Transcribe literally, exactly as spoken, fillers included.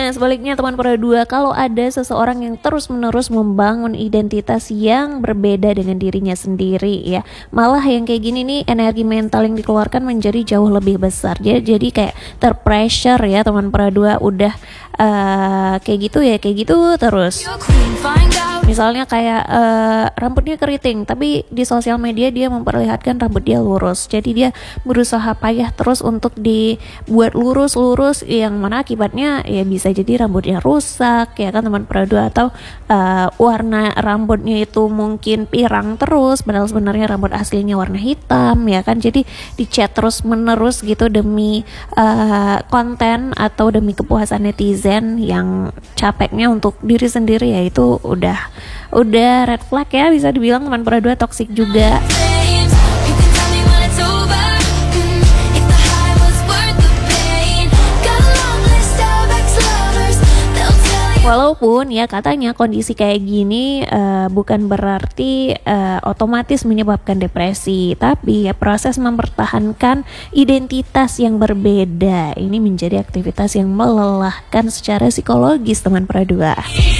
Nah, sebaliknya teman para dua, kalau ada seseorang yang terus-menerus membangun identitas yang berbeda dengan dirinya sendiri ya, malah yang kayak gini nih energi mental yang dikeluarkan menjadi jauh lebih besar. Jadi, jadi kayak terpressure ya teman para dua, udah uh, kayak gitu ya kayak gitu terus. Misalnya kayak uh, rambutnya keriting, tapi di sosial media dia memperlihatkan rambut dia lurus. Jadi dia berusaha payah terus untuk dibuat lurus-lurus, yang mana akibatnya ya bisa jadi rambutnya rusak ya kan teman perdua, atau uh, warna rambutnya itu mungkin pirang terus, padahal sebenarnya rambut aslinya warna hitam ya kan. Jadi dicat terus menerus gitu demi uh, konten atau demi kepuasan netizen, yang capeknya untuk diri sendiri, ya itu udah udah red flag ya, bisa dibilang teman perdua toksik juga. Walaupun ya katanya kondisi kayak gini uh, bukan berarti uh, otomatis menyebabkan depresi, tapi ya proses mempertahankan identitas yang berbeda ini menjadi aktivitas yang melelahkan secara psikologis teman perdua.